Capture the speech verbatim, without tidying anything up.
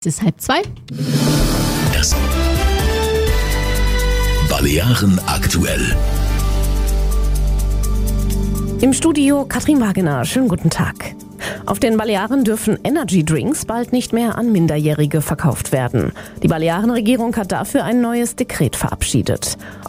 Es ist halb zwei. Das Balearen aktuell. Im Studio Katrin Wagener. Schönen guten Tag. Auf den Balearen dürfen Energy Drinks bald nicht mehr an Minderjährige verkauft werden. Die Balearenregierung hat dafür ein neues Dekret verabschiedet.